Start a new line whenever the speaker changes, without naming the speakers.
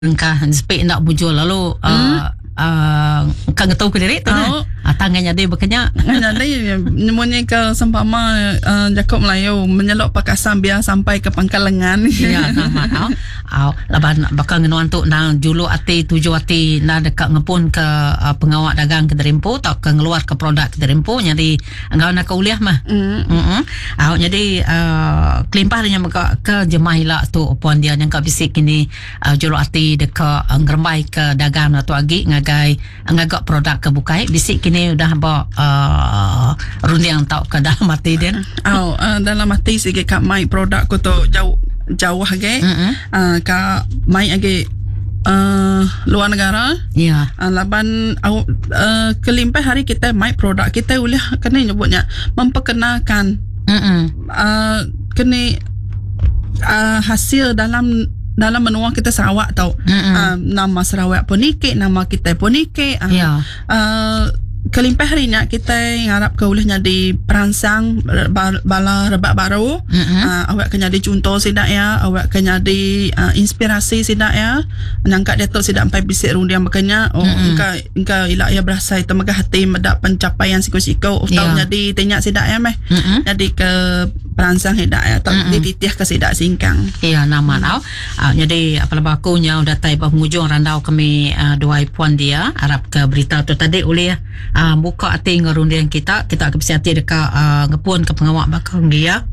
Engkau sepik nak bujur lalu kau tahu ke diri tu nah. Tangannya dia berkenyak.
Jadi nyemuanya ke sempama Jakob Melayu menyelok pakasam biar sampai ke pangkal lengan.
Ya, nama laban bakal ngenuan tu nang julu ati tuju ati na dekat ngepun ke pengawak dagang ke Derimpo atau ke ngeluar ke produk ke Derimpo jadi engkau nak ke uliah mah. Jadi kelimpah dia ke jemaah hilak tu puan dia yang kau bisik ini julu ati dekat ngerembai ke dagang atau agi ngagai ngagak produk ke bukai bisik kini udah bawa rundiang tau ke dalam hati dia.
Dalam hati sikit kat mai produk ko tu jauh age. Ka mai age luar negara.
Ya.
Laban kelimpah hari kita mai produk kita boleh kena nyebutnya memperkenalkan kena hasil dalam menua kita Sarawak tau. Nama Sarawak pun ikut, nama kita pun ikut. Kelimpah hari ni kita harap ke boleh jadi perangsang bala rebak baru. Awak kena jadi contoh sidak ya, awak kena jadi inspirasi sidak ya. Menangkat dia tu sidak sampai bisik rundiang makanya engkau ilak ya berasa itu megah hati mendak pencapaian siku-siku tahu jadi tenyak sidak ya meh. Jadi ke perangsang hidak ya tak dititih ke sidak singkang.
Ya nama tau. Jadi apabila bakunya udah tai penghujung randau kami dua puan dia harap ke berita tu tadi oleh buka hati ngerundian kita ke hati dekat ngepun ke pengawak bakal dia